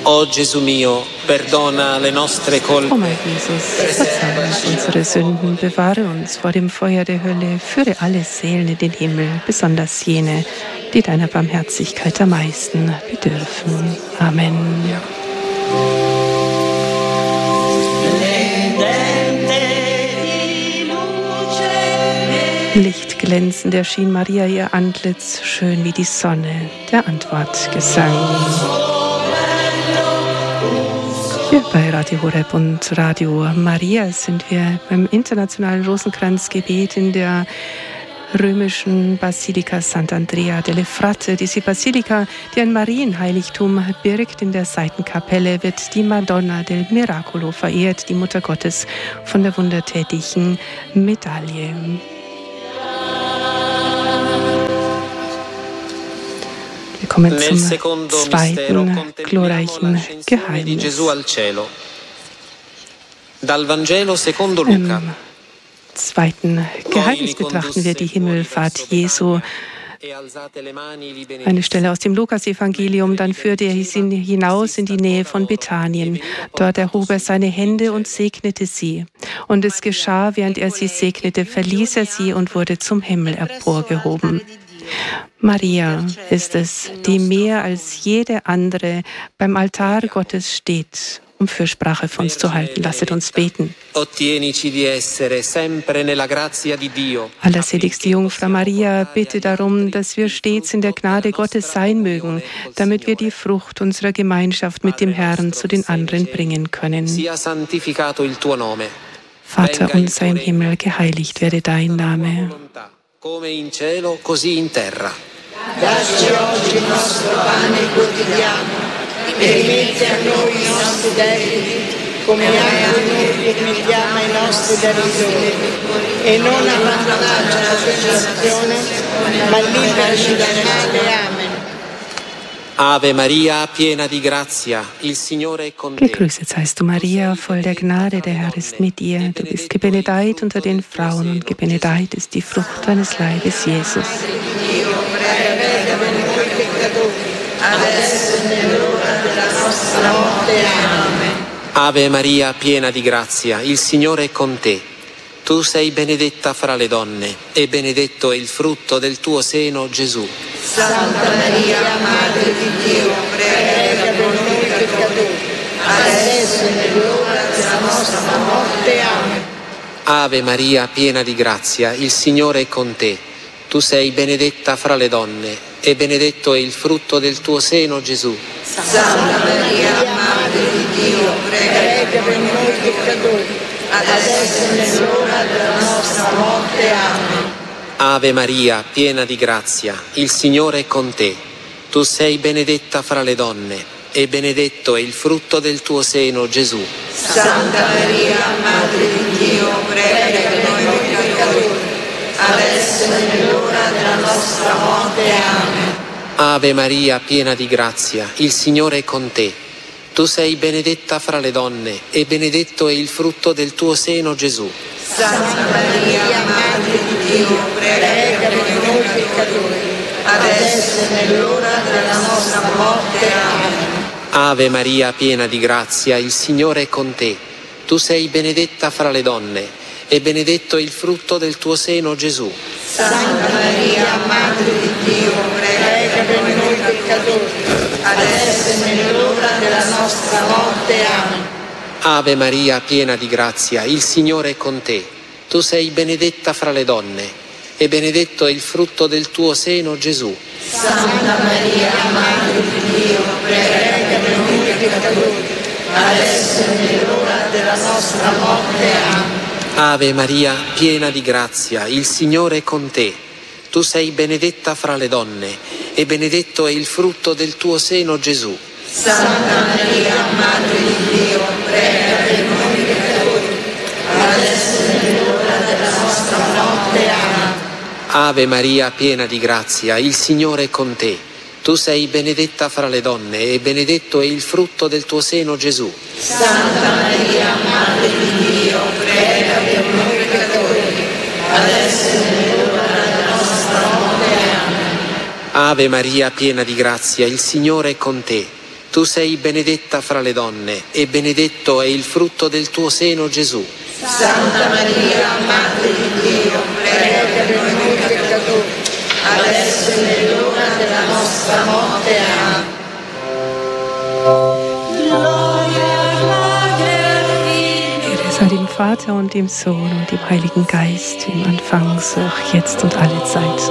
O Gesù mio, perdona le nostre colpe. O mein Jesus, verzeih uns unsere Sünden, bewahre uns vor dem Feuer der Hölle, führe alle Seelen in den Himmel, besonders jene, die deiner Barmherzigkeit am meisten bedürfen. Amen. Lichtglänzend erschien Maria ihr Antlitz, schön wie die Sonne, der Antwortgesang. Hier bei Radio Horeb und Radio Maria sind wir beim internationalen Rosenkranzgebet in der römischen Basilika Sant'Andrea delle Fratte. Diese Basilika, die ein Marienheiligtum birgt, in der Seitenkapelle wird die Madonna del Miracolo verehrt, die Mutter Gottes von der wundertätigen Medaille. Wir kommen zum zweiten glorreichen Geheimnis. Im zweiten Geheimnis betrachten wir die Himmelfahrt Jesu. Eine Stelle aus dem Lukas-Evangelium, dann führte er sie hinaus in die Nähe von Bethanien. Dort erhob er seine Hände und segnete sie. Und es geschah, während er sie segnete, verließ er sie und wurde zum Himmel emporgehoben. Maria ist es, die mehr als jede andere beim Altar Gottes steht, um Fürsprache für uns zu halten. Lasset uns beten. Allerseligste Jungfrau Maria, bitte darum, dass wir stets in der Gnade Gottes sein mögen, damit wir die Frucht unserer Gemeinschaft mit dem Herrn zu den anderen bringen können. Vater unser im Himmel, geheiligt werde dein Name. Come in cielo, così in terra. Dacci oggi il nostro pane quotidiano e rimetti a noi i nostri debiti, come anche noi rimettiamo ai nostri debitori, e non abbandonarci alla tentazione, ma liberaci dal male. Amen. Ave Maria, piena di grazia, il Signore è con te. Gegrüßet seist du, Maria, voll der Gnade, der Herr ist mit dir. Du bist gebenedeit unter den Frauen und gebenedeit ist die Frucht deines Leibes, Jesus. Ave Maria, piena di grazia, il Signore è con te. Tu sei benedetta fra le donne, e benedetto è il frutto del tuo seno, Gesù. Santa Maria, Madre di Dio, prega per noi peccatori, adesso e nell'ora della nostra morte. Amen. Ave Maria, piena di grazia, il Signore è con te. Tu sei benedetta fra le donne, e benedetto è il frutto del tuo seno, Gesù. Santa Maria, Madre di Dio, prega per noi peccatori, adesso e nell'ora della nostra morte. Amen. Ave Maria, piena di grazia, il Signore è con te. Tu sei benedetta fra le donne, e benedetto è il frutto del tuo seno, Gesù. Santa Maria, Madre di Dio, prega per noi peccatori, adesso e nell'ora della nostra morte. Amen. Ave Maria, piena di grazia, il Signore è con te. Tu sei benedetta fra le donne, e benedetto è il frutto del tuo seno, Gesù. Santa Maria, Madre di Dio, prega per noi peccatori, adesso e nell'ora della nostra morte. Amen. Ave Maria, piena di grazia, il Signore è con te. Tu sei benedetta fra le donne, e benedetto è il frutto del tuo seno, Gesù. Santa Maria, Madre di Dio, prega per noi peccatori, adesso e nell'ora della nostra morte. Amen. Ave Maria, piena di grazia, il Signore è con te. Tu sei benedetta fra le donne, e benedetto è il frutto del tuo seno, Gesù. Santa Maria, Madre di Dio, prega per noi peccatori, adesso e nell'ora della nostra morte. Amen. Ave Maria, piena di grazia, il Signore è con te. Tu sei benedetta fra le donne, e benedetto è il frutto del tuo seno, Gesù. Santa Maria, Madre di Dio, prega per noi peccatori, adesso e nell'ora della nostra morte. Amen. Ave Maria, piena di grazia, il Signore è con te. Tu sei benedetta fra le donne, e benedetto è il frutto del tuo seno, Gesù. Santa Maria, Madre di Dio, prega per noi peccatori, adesso e nell'ora della nostra morte. Amen. Ave Maria, piena di grazia, il Signore è con te. Tu sei benedetta fra le donne e benedetto è il frutto del tuo seno, Gesù. Santa Maria, Madre di Dio, prega per noi peccatori, adesso è nell'ora della nostra morte. Amen. Ehre sei dem Vater und dem Sohn und dem Heiligen Geist, im Anfang, so auch jetzt und alle Zeit.